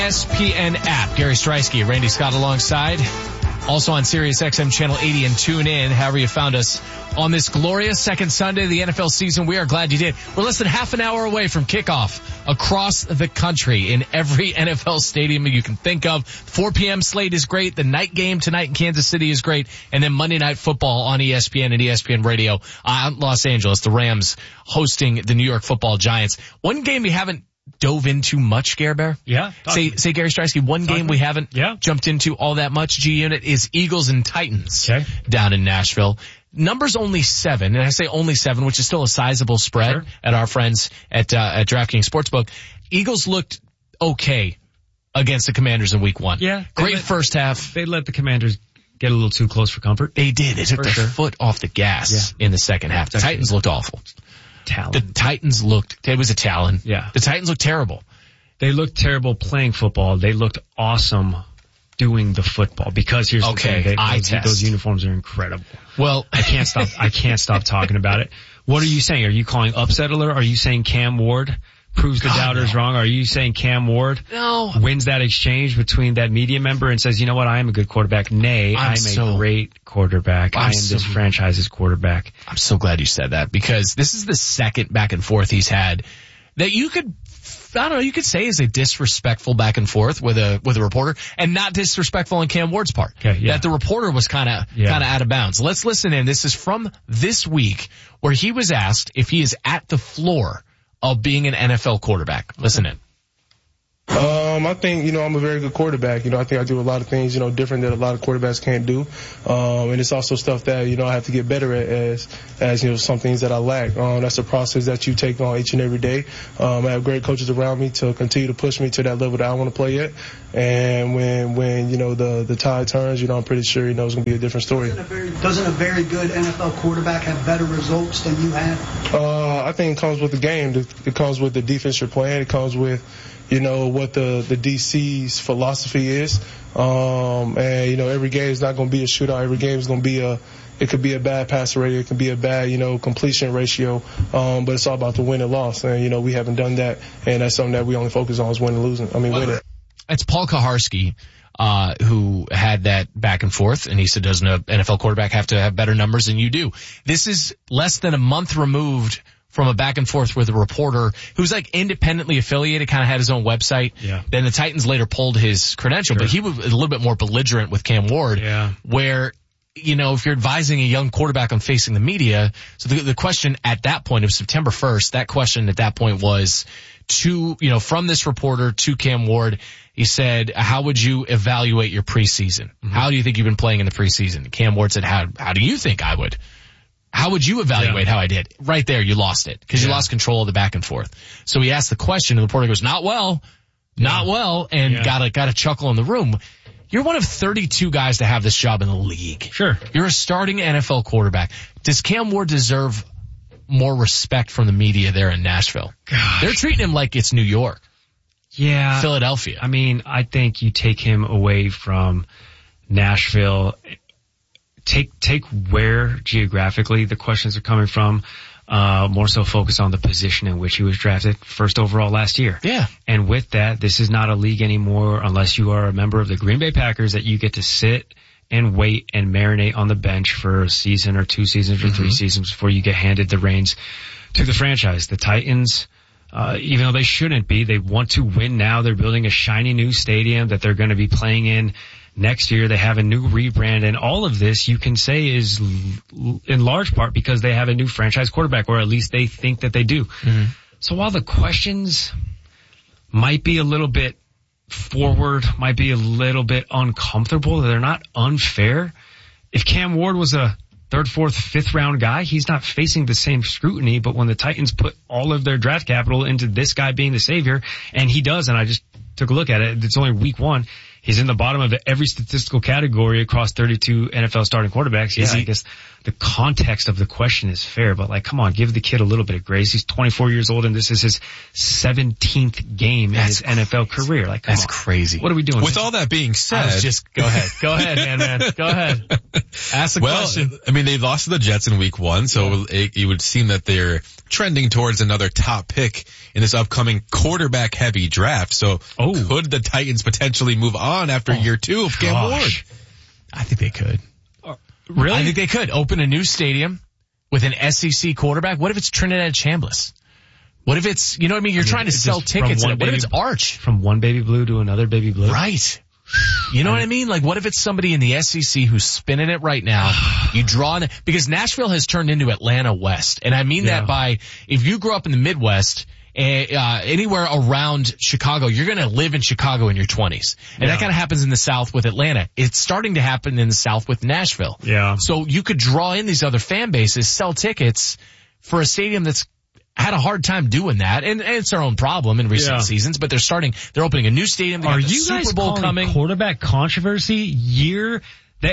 ESPN app. Gary Streisky, Randy Scott alongside. Also on Sirius XM Channel 80 and tune in, however you found us on this glorious second Sunday of the NFL season. We are glad you did. We're less than half an hour away from kickoff across the country in every NFL stadium you can think of. 4 p.m. slate is great. The night game tonight in Kansas City is great. And then Monday Night Football on ESPN and ESPN Radio out in Los Angeles. The Rams hosting the New York Football Giants. One game we haven't dove into much, Gare Bear? Yeah. Say Gary Streisky, one game we haven't jumped into all that much, G-Unit, is Eagles and Titans down in Nashville. Number's only 7, and I say only 7, which is still a sizable spread at our friends at DraftKings Sportsbook. Eagles looked okay against the Commanders in week 1. Yeah. Great first half. They let the Commanders get a little too close for comfort. They did. They took their foot off the gas in the second half. The Titans looked awful. The Titans looked, it was a Talon. Yeah. The Titans looked terrible. They looked terrible playing football. They looked awesome doing the football, because here's the thing. Those uniforms are incredible. Well, I can't stop talking about it. What are you saying? Are you calling upset alert? Are you saying Cam Ward proves the doubters wrong? Are you saying Cam Ward wins that exchange between that media member and says, you know what, I am a good quarterback. Nay, I'm a great quarterback. I am this franchise's quarterback. I'm so glad you said that, because this is the second back and forth he's had that you could, I don't know, you could say is a disrespectful back and forth with a reporter, and not disrespectful on Cam Ward's part. That the reporter was kind of out of bounds. Let's listen in. This is from this week, where he was asked if he is at the floor of being an NFL quarterback. Listen in. I think, I'm a very good quarterback. I think I do a lot of things, different that a lot of quarterbacks can't do. And it's also stuff that, I have to get better at as some things that I lack. That's a process that you take on each and every day. I have great coaches around me to continue to push me to that level that I want to play at. And when the tide turns, I'm pretty sure, it's going to be a different story. Doesn't a very good NFL quarterback have better results than you have? I think it comes with the game. It comes with the defense you're playing. It comes with, what the DC's philosophy is. And, every game is not going to be a shootout. Every game is going to be it could be a bad passer rating. It could be a bad, completion ratio. But it's all about the win and loss. And, we haven't done that. And that's something that we only focus on is winning. It's Paul Kaharski, who had that back and forth, and he said, doesn't an NFL quarterback have to have better numbers than you do? This is less than a month removed from a back and forth with a reporter who's independently affiliated, kind of had his own website. Yeah. Then the Titans later pulled his credential, but he was a little bit more belligerent with Cam Ward, where, if you're advising a young quarterback on facing the media, so the question at that point of September 1st, that question at that point was from this reporter to Cam Ward. He said, how would you evaluate your preseason? Mm-hmm. How do you think you've been playing in the preseason? Cam Ward said, how do you think I would? How would you evaluate how I did? Right there, you lost it, because you lost control of the back and forth. So he asked the question, and the reporter goes, not well, and got a chuckle in the room. You're one of 32 guys to have this job in the league. Sure. You're a starting NFL quarterback. Does Cam Ward deserve more respect from the media there in Nashville? Gosh. They're treating him like it's New York. Yeah. Philadelphia. I mean, I think you take him away from Nashville. Take where geographically the questions are coming from, more so focus on the position in which he was drafted first overall last year. Yeah. And with that, this is not a league anymore unless you are a member of the Green Bay Packers that you get to sit and wait and marinate on the bench for a season or 2 seasons or 3 seasons before you get handed the reins to the franchise. The Titans, even though they shouldn't be, they want to win now. They're building a shiny new stadium that they're going to be playing in next year. They have a new rebrand, and all of this you can say is in large part because they have a new franchise quarterback, or at least they think that they do. Mm-hmm. So while the questions might be a little bit forward, might be a little bit uncomfortable, they're not unfair. If Cam Ward was a 3rd, 4th, 5th round guy, he's not facing the same scrutiny. But when the Titans put all of their draft capital into this guy being the savior, and he does, and I just took a look at it, it's only week 1. He's in the bottom of every statistical category across 32 NFL starting quarterbacks. Yeah, I guess the context of the question is fair, but like, come on, give the kid a little bit of grace. He's 24 years old and this is his 17th game in his NFL career. Like, come on. Crazy. What are we doing? With all that being said, go ahead, man. Go ahead. Ask the question. I mean, they lost to the Jets in week 1, so it would seem that they're trending towards another top pick in this upcoming quarterback heavy draft. So could the Titans potentially move on after year 2 of Cam Ward? I think they could. Really? I think they could open a new stadium with an SEC quarterback. What if it's Trinidad Chambliss? What if it's, you know what I mean? You're trying to sell tickets. What if it's Arch? From one baby blue to another baby blue? Right. You know what I mean? Like, what if it's somebody in the SEC who's spinning it right now? You draw in, because Nashville has turned into Atlanta West. And I mean that by, if you grew up in the Midwest, anywhere around Chicago, you're going to live in Chicago in your 20s. And that kind of happens in the South with Atlanta. It's starting to happen in the South with Nashville. Yeah. So you could draw in these other fan bases, sell tickets for a stadium that's had a hard time doing that. And it's their own problem in recent seasons, but they're opening a new stadium. They got the Super Bowl coming. Quarterback controversy year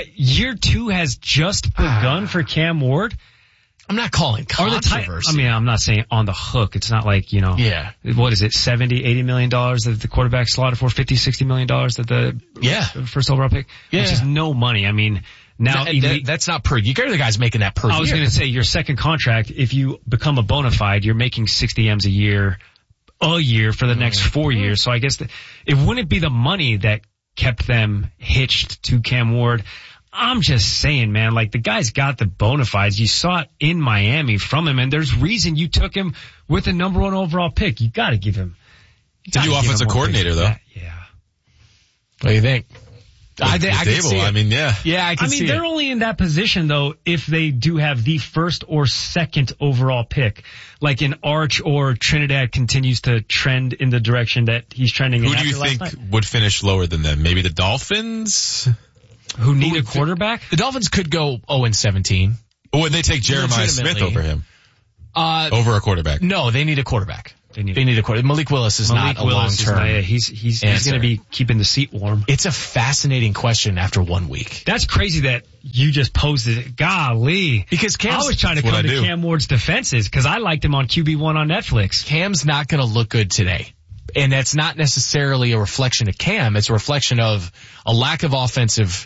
2 has just begun for Cam Ward? I'm not calling controversy. I mean, I'm not saying on the hook. It's not like, you know, what is it, $70, $80 million that the quarterback slotted for, $50, $60 million that the first overall pick? Yeah. Which is no money. I mean, now that's not per year. The guy's making that per year. I was going to say your second contract, if you become a bona fide, you're making 60 M's a year for the next 4 years. So I guess it wouldn't be the money that kept them hitched to Cam Ward. I'm just saying, man, like the guy's got the bona fides. You saw it in Miami from him, and there's reason you took him with the number 1 overall pick. You got to give him. It's a new offensive coordinator, though. Yeah. What do you think? I can see it. I mean, yeah, I can see it. I mean, they're only in that position though if they do have the first or second overall pick. Like in Arch or Trinidad continues to trend in the direction that he's trending in. Who do you think would finish lower than them? Maybe the Dolphins? Who need a quarterback? The Dolphins could go 0-17. Or would they take Jeremiah Smith over him? Over a quarterback? No, they need a quarterback. They need a quarterback. Malik Willis is not a long-term. He's going to be keeping the seat warm. It's a fascinating question after 1 week. That's crazy that you just posed it. Golly. Because I was trying to come to Cam Ward's defenses because I liked him on QB1 on Netflix. Cam's not going to look good today. And that's not necessarily a reflection of Cam. It's a reflection of a lack of offensive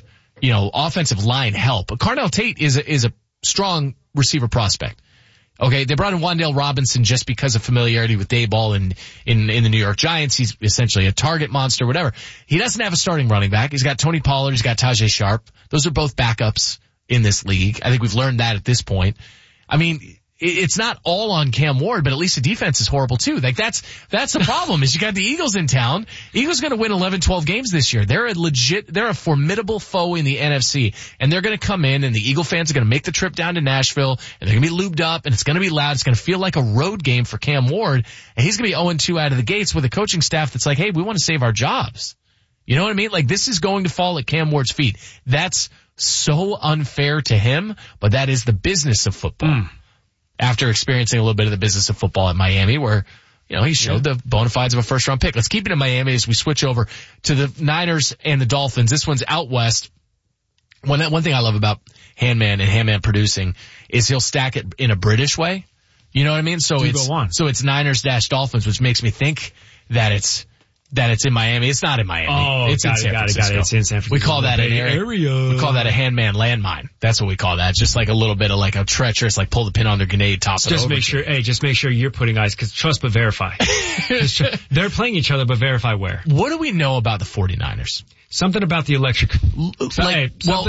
line help. Carnell Tate is a strong receiver prospect. Okay, they brought in Wan'Dale Robinson just because of familiarity with Daboll and in the New York Giants. He's essentially a target monster, whatever. He doesn't have a starting running back. He's got Tony Pollard. He's got Tajay Sharp. Those are both backups in this league. I think we've learned that at this point. I mean, it's not all on Cam Ward, but at least the defense is horrible too. Like that's the problem is you got the Eagles in town. Eagles going to win 11, 12 games this year. They're a formidable foe in the NFC, and they're going to come in, and the Eagle fans are going to make the trip down to Nashville, and they're going to be lubed up, and it's going to be loud. It's going to feel like a road game for Cam Ward, and he's going to be 0-2 out of the gates with a coaching staff that's like, hey, we want to save our jobs. You know what I mean? Like this is going to fall at Cam Ward's feet. That's so unfair to him, but that is the business of football. After experiencing a little bit of the business of football at Miami where, you know, he showed the bona fides of a first round pick. Let's keep it in Miami as we switch over to the Niners and the Dolphins. This one's out west. One thing I love about Handman and Handman producing is he'll stack it in a British way. You know what I mean? So it's Niners-Dolphins, which makes me think that it's in Miami. It's not in Miami. Oh, it's in San Francisco. It's in San Francisco. We call that an area. We call that a Handman landmine. That's what we call that. It's just like a little bit of like a treacherous, like pull the pin on their grenade, toss it over. Just make sure you're putting eyes, cause trust but verify. They're playing each other, but verify where. What do we know about the 49ers? Something about the electric. Something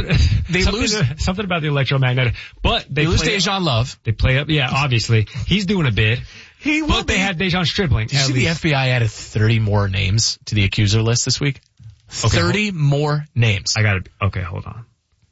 about the electromagnetic, but they lose Dejan Love. They play up. Yeah, obviously he's doing a bid. But they had Dejan Stripling. Did you see the FBI added 30 more names to the accuser list this week? Okay, 30 more names. Okay, hold on.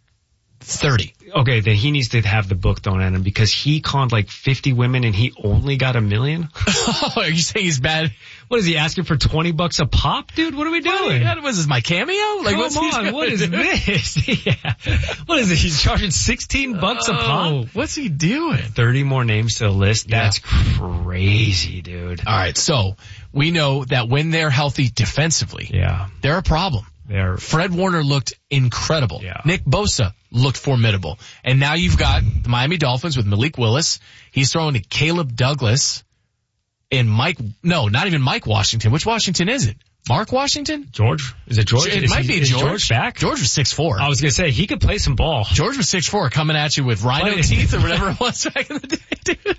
30. Okay, then he needs to have the book thrown at him because he conned like 50 women and he only got $1 million. Are you saying he's bad? What is he asking for $20 a pop, dude? What are we doing? What is this, my cameo? Like, what is this? Yeah. What is it? He's charging $16 a pop? What's he doing? 30 more names to the list? That's crazy, dude. All right, so we know that when they're healthy defensively, they're a problem. Fred Warner looked incredible. Yeah. Nick Bosa looked formidable. And now you've got the Miami Dolphins with Malik Willis. He's throwing to Caleb Douglas and not even Mike Washington. Which Washington is it? Mark Washington? George? Is it George? It might be George. George back? George was 6'4". I was going to say, he could play some ball. George was 6'4", coming at you with rhino teeth or whatever it was back in the day, dude.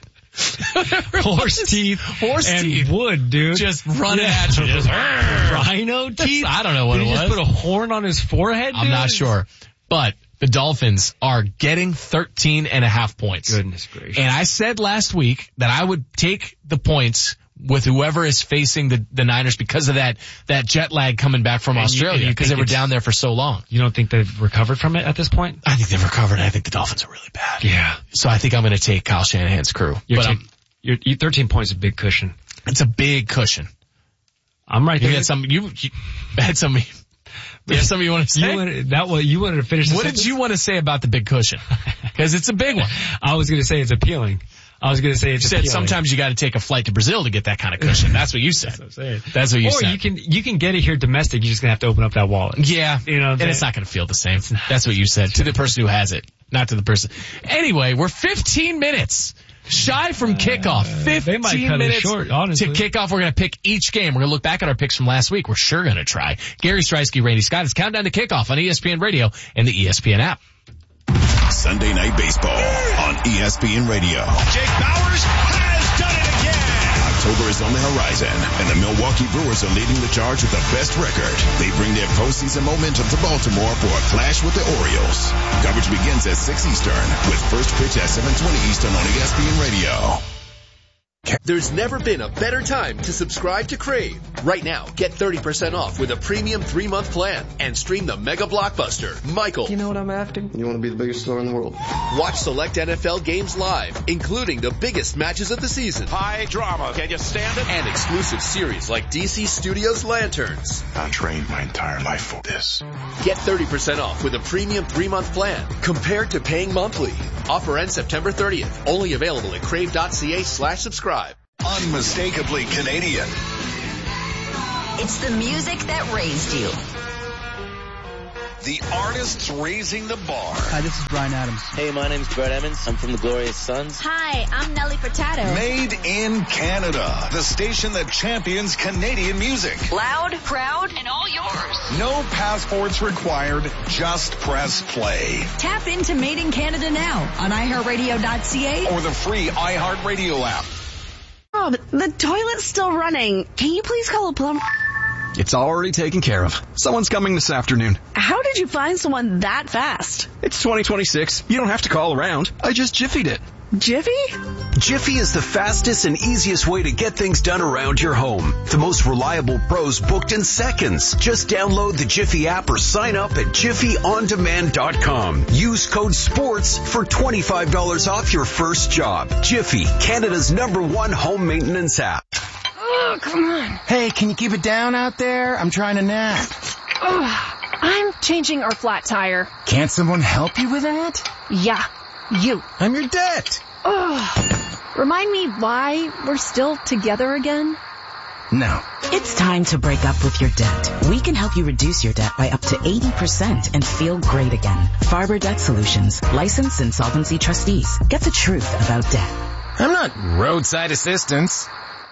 Horse teeth and wood, dude. Just running at you. Just, rhino teeth? I don't know what it was. Did he just put a horn on his forehead, dude? I'm not sure. But the Dolphins are getting 13.5 points. Goodness gracious. And I said last week that I would take the points with whoever is facing the Niners because of that jet lag coming back from Australia because they were down there for so long. You don't think they've recovered from it at this point? I think they've recovered. I think the Dolphins are really bad. Yeah. So I think I'm going to take Kyle Shanahan's crew. Your 13 points is a big cushion. It's a big cushion. I'm right there. You had some you have something you want to say? You wanted to finish the What sentence? did you want to say about the big cushion? Because it's a big one. I was going to say it's appealing. You said sometimes you got to take a flight to Brazil to get that kind of cushion. That's what you said. That's what you said. Or you can get it here domestic. You're just gonna have to open up that wallet. Yeah, and it's not gonna feel the same. That's what you said to the person who has it, not to the person. Anyway, we're 15 minutes shy from kickoff. 15 minutes short, honestly. to kickoff. We're gonna pick each game. We're gonna look back at our picks from last week. We're sure gonna try. Gary Striesky, Randy Scott. It's Countdown to Kickoff on ESPN Radio and the ESPN app. Sunday Night Baseball on ESPN Radio. Jake Bauers has done it again. October is on the horizon, and the Milwaukee Brewers are leading the charge with the best record. They bring their postseason momentum to Baltimore for a clash with the Orioles. Coverage begins at 6 Eastern with first pitch at 7:20 Eastern on ESPN Radio. There's never been a better time to subscribe to Crave. Right now, get 30% off with a premium 3-month plan and stream the mega blockbuster, Michael. You know what I'm after? You want to be the biggest star in the world. Watch select NFL games live, including the biggest matches of the season. High drama. Can you stand it? And exclusive series like DC Studios Lanterns. I trained my entire life for this. Get 30% off with a premium 3-month plan compared to paying monthly. Offer ends September 30th. Only available at crave.ca/subscribe. Unmistakably Canadian. It's the music that raised you. The artists raising the bar. Hi, this is Bryan Adams. Hey, my name's Brett Emmons. I'm from the Glorious Sons. Hi, I'm Nelly Furtado. Made in Canada. The station that champions Canadian music. Loud, proud, and all yours. No passports required. Just press play. Tap into Made in Canada now on iHeartRadio.ca Or the free iHeartRadio app. Oh, the toilet's still running. Can you please call a plumber? It's already taken care of. Someone's coming this afternoon. How did you find someone that fast? It's 2026. You don't have to call around. I just Jiffy'd it. Jiffy? Jiffy is the fastest and easiest way to get things done around your home. The most reliable pros booked in seconds. Just download the Jiffy app or sign up at JiffyOnDemand.com. Use code SPORTS for $25 off your first job. Jiffy, Canada's #1 home maintenance app. Oh, come on. Hey, can you keep it down out there? I'm trying to nap. Oh, I'm changing our flat tire. Can't someone help you with that? Yeah, you. I'm your debt. Oh, remind me why we're still together again? No. It's time to break up with your debt. We can help you reduce your debt by up to 80% and feel great again. Farber Debt Solutions, licensed insolvency trustees. Get the truth about debt. I'm not roadside assistance.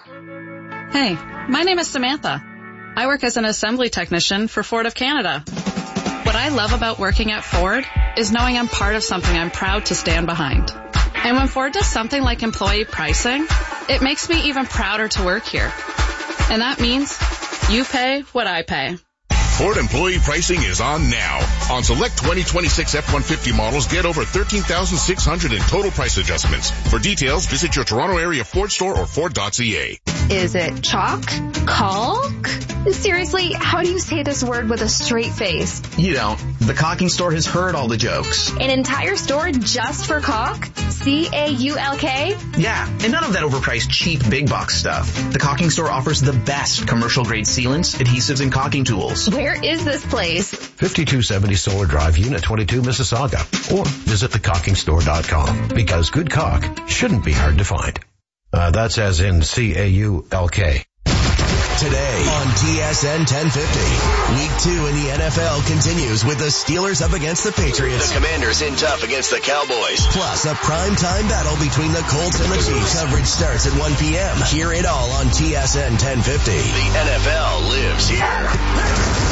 Hey, my name is Samantha. I work as an assembly technician for Ford of Canada. What I love about working at Ford is knowing I'm part of something I'm proud to stand behind. And when Ford does something like employee pricing, it makes me even prouder to work here. And that means you pay what I pay. Ford employee pricing is on now. On select 2026 F-150 models, get over $13,600 in total price adjustments. For details, visit your Toronto area Ford store or Ford.ca. Is it chalk? Caulk? Seriously, how do you say this word with a straight face? You don't. The Caulking Store has heard all the jokes. An entire store just for caulk? C-A-U-L-K? Yeah, and none of that overpriced cheap big box stuff. The Caulking Store offers the best commercial grade sealants, adhesives, and caulking tools. Where is this place? 5270 Solar Drive, Unit 22, Mississauga. Or visit thecaulkingstore.com, because good caulk shouldn't be hard to find. That's as in C-A-U-L-K. today on TSN 1050. Week 2 in the NFL continues with the Steelers up against the Patriots. The Commanders in tough against the Cowboys. Plus a primetime battle between the Colts and the Chiefs. Coverage starts at 1 p.m. Hear it all on TSN 1050. The NFL lives here.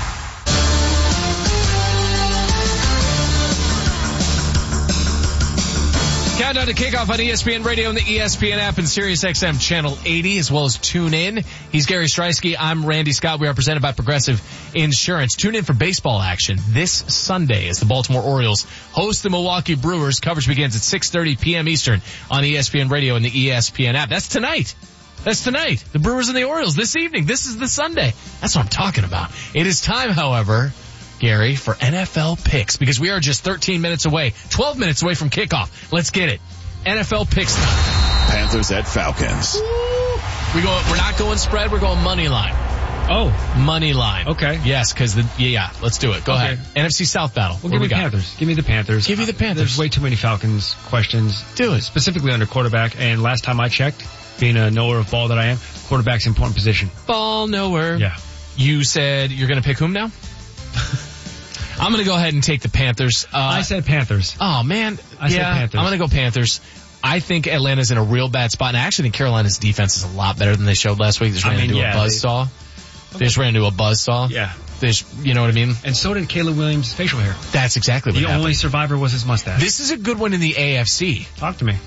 Countdown to kickoff on ESPN Radio and the ESPN app and Sirius XM Channel 80, as well as Tune In. He's Gary Streisky. I'm Randy Scott. We are presented by Progressive Insurance. Tune in for baseball action this Sunday as the Baltimore Orioles host the Milwaukee Brewers. Coverage begins at 6:30 p.m. Eastern on ESPN Radio and the ESPN app. That's tonight. The Brewers and the Orioles this evening. This is the Sunday. That's what I'm talking about. It is time, however, Gary, for NFL picks, because we are just 12 minutes away from kickoff. Let's get it. NFL picks time. Panthers at Falcons. We're not going spread, we're going money line. Oh. Money line. Okay. Yes, because let's do it. Go ahead. NFC South battle. Well, give me the Panthers. Give me the Panthers. Give me the Panthers. There's way too many Falcons questions. Do it. Specifically under quarterback, and last time I checked, being a knower of ball that I am, quarterback's an important position. Ball knower. Yeah. You said you're going to pick whom now? I'm going to go ahead and take the Panthers. I said Panthers. Oh, man. I said Panthers. I'm going to go Panthers. I think Atlanta's in a real bad spot, and I actually think Carolina's defense is a lot better than they showed last week. They just ran into a buzzsaw. They just ran into a buzzsaw. Yeah. You know what I mean? And so did Caleb Williams' facial hair. That's exactly what happened. The only survivor was his mustache. This is a good one in the AFC. Talk to me.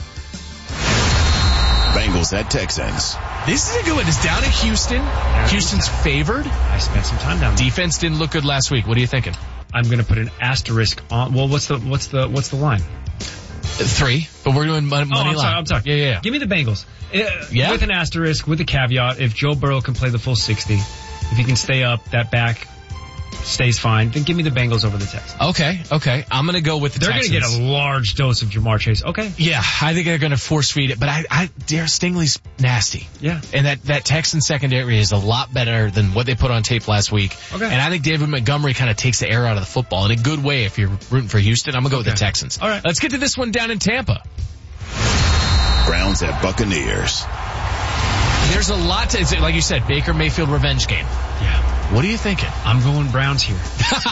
Bengals at Texans. This is a good one. It's down at Houston. Houston's favored. I spent some time down there. Defense didn't look good last week. What are you thinking? I'm going to put an asterisk on. Well, what's the line? 3, but we're doing money line. I'm sorry. Yeah. Give me the Bengals. With an asterisk, with a caveat, if Joe Burrow can play the full 60, if he can stay up, that back stays fine, then give me the Bengals over the Texans. Okay. I'm going to go with the Texans. They're going to get a large dose of Jamar Chase. Okay. Yeah, I think they're going to force feed it, but Derek Stingley's nasty. Yeah. And that Texan secondary is a lot better than what they put on tape last week. Okay. And I think David Montgomery kind of takes the air out of the football in a good way if you're rooting for Houston. I'm going to go with the Texans. All right. Let's get to this one down in Tampa. Browns at Buccaneers. There's a lot to, like you said, Baker Mayfield revenge game. Yeah. What are you thinking? I'm going Browns here.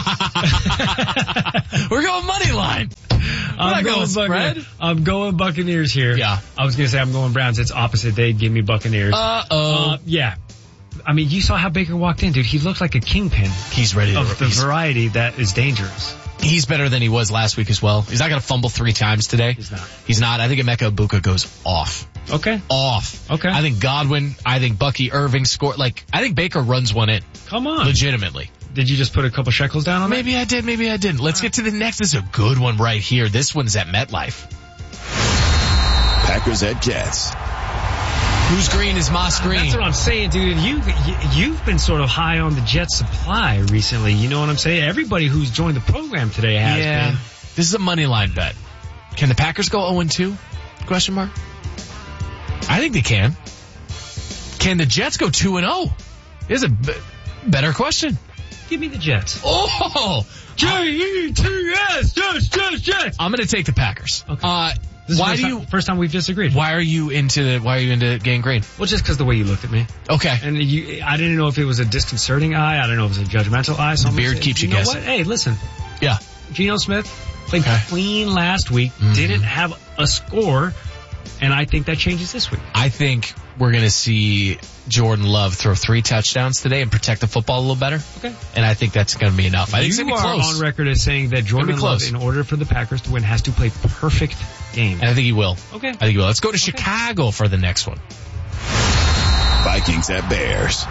We're going money line. I'm going spread. I'm going Buccaneers here. Yeah. I was going to say I'm going Browns. It's opposite. They give me Buccaneers. Yeah. I mean, you saw how Baker walked in, dude. He looked like a kingpin. He's ready of the variety that is dangerous. He's better than he was last week as well. He's not going to fumble 3 times today. He's not. I think Emeka Egbuka goes off. Okay. Off. Okay. I think Godwin, I think Bucky Irving score. I think Baker runs one in. Come on. Legitimately. Did you just put a couple shekels down on that? Maybe I did, maybe I didn't. Let's get to the next. This is a good one right here. This one's at MetLife. Packers at Jets. Who's green is Moss Green. That's what I'm saying, dude. You've been sort of high on the Jet supply recently. You know what I'm saying? Everybody who's joined the program today has been. This is a money line bet. Can the Packers go 0-2? Question mark. I think they can. Can the Jets go 2-0? Here's a better question. Give me the Jets. Oh! Jets, Jets. I'm going to take the Packers. Okay. First time we've disagreed. Why are you into getting green? Well, just because the way you looked at me. Okay. And I didn't know if it was a disconcerting eye. I don't know if it was a judgmental eye. So the beard keeps you guessing. What? Hey, listen. Yeah. Geno Smith played clean last week. Didn't have a score. And I think that changes this week. I think we're going to see Jordan Love throw 3 touchdowns today and protect the football a little better. Okay. And I think that's going to be enough. I think it's going to be close. You are on record as saying that Jordan Love, in order for the Packers to win, has to play perfect game. And I think he will. Okay. I think he will. Let's go to Chicago for the next one. Vikings at Bears.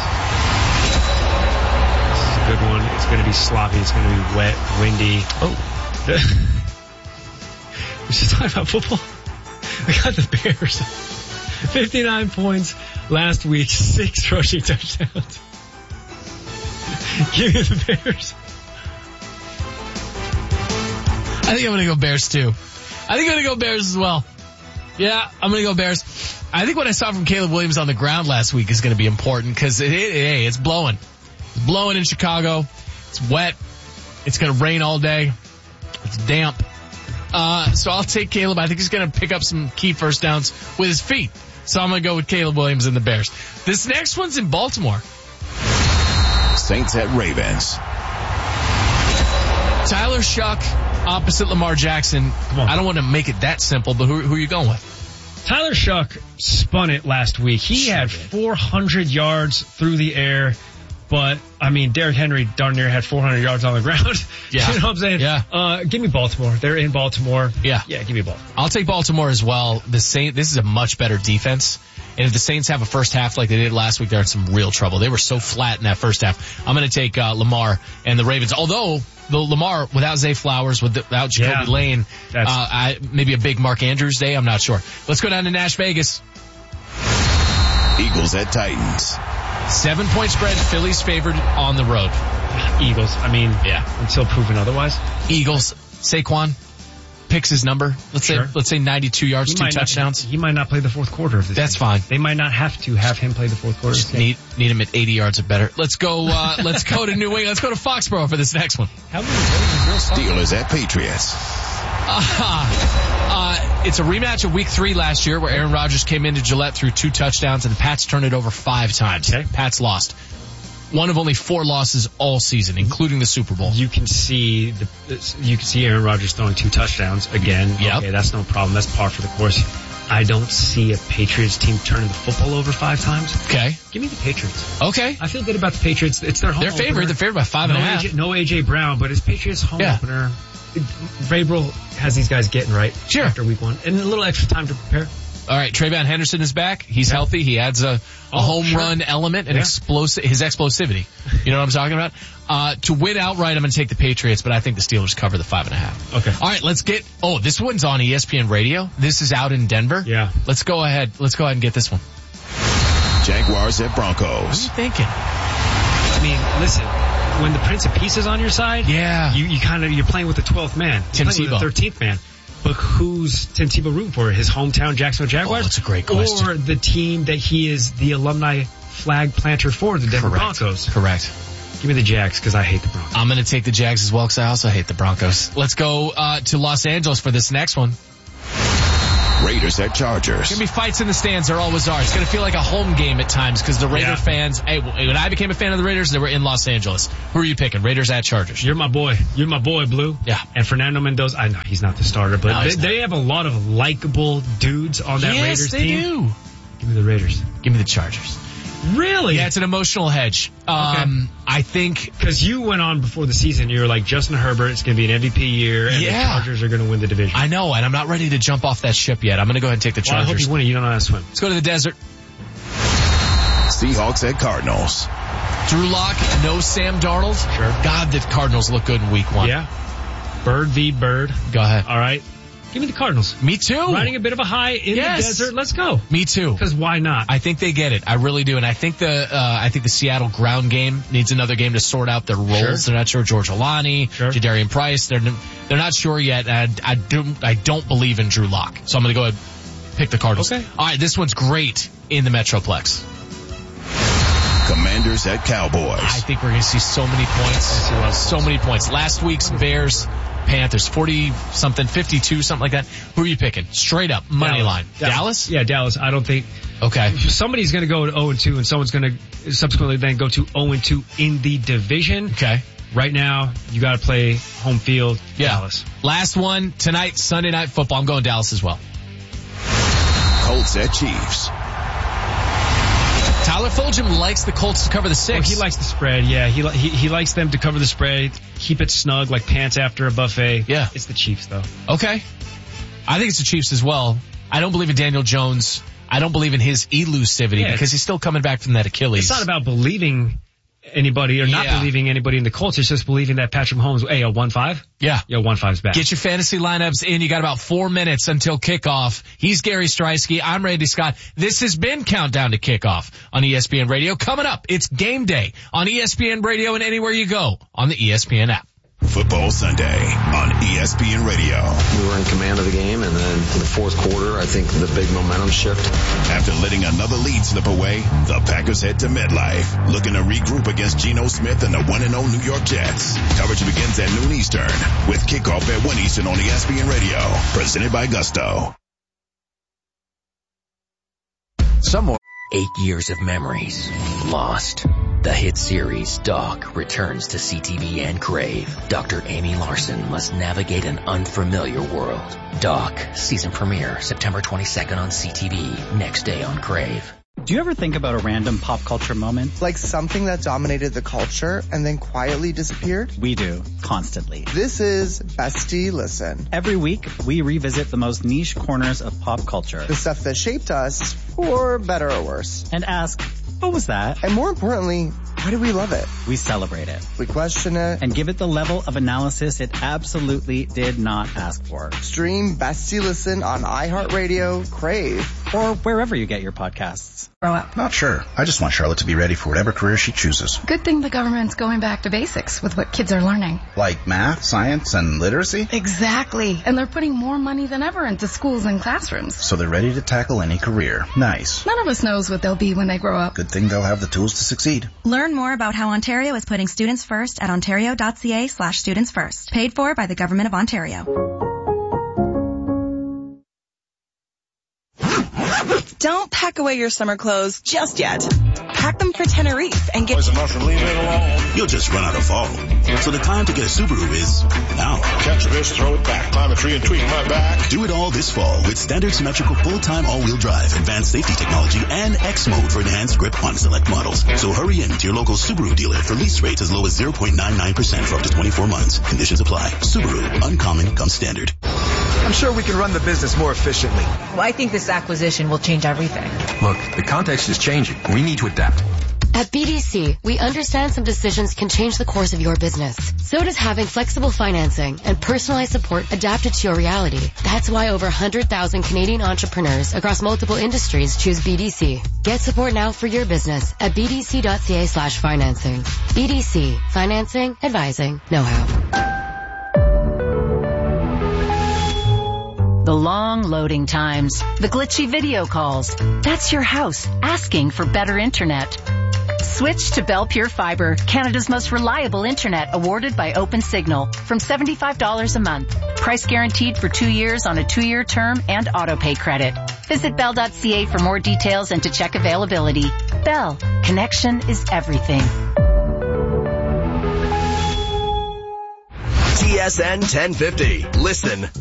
This is a good one. It's going to be sloppy. It's going to be wet, windy. Oh. We're just talking about football. I got the Bears. 59 points last week, 6 rushing touchdowns. Give me the Bears. I think I'm going to go Bears too. I think I'm going to go Bears as well. Yeah, I'm going to go Bears. I think what I saw from Caleb Williams on the ground last week is going to be important because it's blowing. It's blowing in Chicago. It's wet. It's going to rain all day. It's damp. So I'll take Caleb. I think he's going to pick up some key first downs with his feet. So I'm going to go with Caleb Williams and the Bears. This next one's in Baltimore. Saints at Ravens. Tyler Shuck opposite Lamar Jackson. I don't want to make it that simple, but who are you going with? Tyler Shuck spun it last week. He had 400 yards through the air, but, I mean, Derrick Henry darn near had 400 yards on the ground. Yeah. You know what I'm saying? Yeah. Give me Baltimore. They're in Baltimore. Yeah. Yeah, give me Baltimore. I'll take Baltimore as well. This is a much better defense. And if the Saints have a first half like they did last week, they're in some real trouble. They were so flat in that first half. I'm going to take Lamar and the Ravens. Although, the Lamar, without Zay Flowers, without Jacoby Lane, maybe a big Mark Andrews day, I'm not sure. Let's go down to Nash Vegas. Eagles at Titans. 7-point spread, Phillies favored on the road. Eagles, until proven otherwise. Eagles, Saquon picks his number. Let's say 92 yards, 2 touchdowns. He might not play the fourth quarter of this. That's game. Fine. They might not have to have him play the fourth quarter. Just need him at 80 yards or better. Let's go to New England. Let's go to Foxborough for this next one. How many Steelers at Patriots. It's a rematch of week 3 last year where Aaron Rodgers came into Gillette, threw 2 touchdowns, and the Pats turned it over 5 times. Okay. Pats lost. One of only 4 losses all season, including the Super Bowl. You can see Aaron Rodgers throwing 2 touchdowns again. Yep. Okay, that's no problem. That's par for the course. I don't see a Patriots team turning the football over 5 times. Okay. Give me the Patriots. Okay. I feel good about the Patriots. It's their home They're favored. They're favored by 5.5. No AJ Brown, but it's Patriots home opener. Vrabel has these guys getting right after week 1. And a little extra time to prepare. All right, Trayvon Henderson is back. He's healthy. He adds a home run element and his explosivity. You know what I'm talking about? To win outright, I'm going to take the Patriots, but I think the Steelers cover the 5.5. Okay. All right, let's get. Oh, this one's on ESPN Radio. This is out in Denver. Yeah. Let's go ahead and get this one. Jaguars at Broncos. What are you thinking? I mean, listen. When the Prince of Peace is on your side, you're playing with the 12th man. Tim Tebow. With the 13th man. But who's Tim Tebow rooting for? His hometown Jacksonville Jaguars? Oh, that's a great question. Or the team that he is the alumni flag planter for, the Denver Broncos? Correct. Give me the Jags because I hate the Broncos. I'm going to take the Jags as well because I also hate the Broncos. Let's go to Los Angeles for this next one. Raiders at Chargers. Going to be fights in the stands. There always are. It's going to feel like a home game at times because the Raider fans, when I became a fan of the Raiders, they were in Los Angeles. Who are you picking? Raiders at Chargers. You're my boy. You're my boy, Blue. Yeah. And Fernando Mendoza, I know he's not the starter, but they have a lot of likable dudes on that Raiders team. Yes, they do. Give me the Raiders. Give me the Chargers. Really? Yeah, it's an emotional hedge. Okay. I think because you went on before the season, you were like Justin Herbert, it's going to be an MVP year, and the Chargers are going to win the division. I know, and I'm not ready to jump off that ship yet. I'm going to go ahead and take the Chargers. I hope you win it. You don't know how to swim. Let's go to the desert. Seahawks at Cardinals. Drew Lock, no Sam Darnold. Sure. God, the Cardinals look good in week 1. Yeah. Bird v. Bird. Go ahead. All right. Give me the Cardinals. Me too. Riding a bit of a high in the desert. Let's go. Me too. Because why not? I think they get it. I really do. And I think the Seattle ground game needs another game to sort out their roles. Sure. They're not sure. George Olani, Jadarian Price. They're not sure yet. And I don't believe in Drew Lock. So I'm going to go ahead and pick the Cardinals. Okay. All right. This one's great in the Metroplex. Commanders at Cowboys. I think we're going to see so many points. So many points. Last week's Bears Panthers, 40-something, 52, something like that. Who are you picking? Straight up, money line. Dallas? Yeah, Dallas. I don't think. Okay. Somebody's going to go to 0-2, and someone's going to subsequently then go to 0-2 in the division. Okay. Right now, you got to play home field. Yeah. Dallas. Last one tonight, Sunday Night Football. I'm going Dallas as well. Colts at Chiefs. Tyler Fulgham likes the Colts to cover the 6. Oh, he likes the spread, yeah. He likes them to cover the spread, keep it snug like pants after a buffet. Yeah. It's the Chiefs, though. Okay. I think it's the Chiefs as well. I don't believe in Daniel Jones. I don't believe in his elusivity because he's still coming back from that Achilles. It's not about believing anybody or not believing anybody in the Colts. It's just believing that Patrick Mahomes, hey, 1-5? Yeah. Yo, 1-5's back. Get your fantasy lineups in. You got about 4 minutes until kickoff. He's Gary Streisky. I'm Randy Scott. This has been Countdown to Kickoff on ESPN Radio. Coming up, it's game day on ESPN Radio and anywhere you go on the ESPN app. Football Sunday on ESPN Radio. We were in command of the game, and then in the fourth quarter, I think the big momentum shift. After letting another lead slip away, the Packers head to MetLife, looking to regroup against Geno Smith and the 1-0 New York Jets. Coverage begins at noon Eastern, with kickoff at 1 Eastern on ESPN Radio, presented by Gusto. Somewhere. 8 years of memories lost. The hit series Doc returns to CTV and Crave. Dr. Amy Larson must navigate an unfamiliar world. Doc, season premiere September 22nd on CTV, next day on Crave. Do you ever think about a random pop culture moment? Like something that dominated the culture and then quietly disappeared? We do, constantly. This is Bestie Listen. Every week, we revisit the most niche corners of pop culture. The stuff that shaped us, for better or worse. And ask, what was that? And more importantly, why do we love it? We celebrate it. We question it. And give it the level of analysis it absolutely did not ask for. Stream Bestie Listen on iHeartRadio, Crave, or wherever you get your podcasts. Grow up. Not sure. I just want Charlotte to be ready for whatever career she chooses. Good thing the government's going back to basics with what kids are learning. Like math, science, and literacy? Exactly. And they're putting more money than ever into schools and classrooms. So they're ready to tackle any career. Nice. None of us knows what they'll be when they grow up. Good thing they'll have the tools to succeed. Learn more about how Ontario is putting students first at ontario.ca/students first. Paid for by the Government of Ontario. Don't pack away your summer clothes just yet. Pack them for Tenerife and get... Leave it alone. You'll just run out of fall. So the time to get a Subaru is now. Catch a fish, throw it back, climb a tree and tweak my back. Do it all this fall with standard symmetrical full-time all-wheel drive, advanced safety technology, and X mode for enhanced grip on select models. So hurry in to your local Subaru dealer for lease rates as low as 0.99% for up to 24 months. Conditions apply. Subaru, uncommon comes standard. I'm sure we can run the business more efficiently. Well, I think this acquisition will change everything. Look, the context is changing. We need to adapt. At BDC, we understand some decisions can change the course of your business. So does having flexible financing and personalized support adapted to your reality. That's why over 100,000 Canadian entrepreneurs across multiple industries choose BDC. Get support now for your business at bdc.ca/financing. BDC. Financing, advising, know-how. The long loading times, the glitchy video calls. That's your house asking for better internet. Switch to Bell Pure Fiber, Canada's most reliable internet, awarded by OpenSignal, from $75 a month. Price guaranteed for 2 years on a 2-year term and auto-pay credit. Visit bell.ca for more details and to check availability. Bell, connection is everything. TSN 1050. Listen.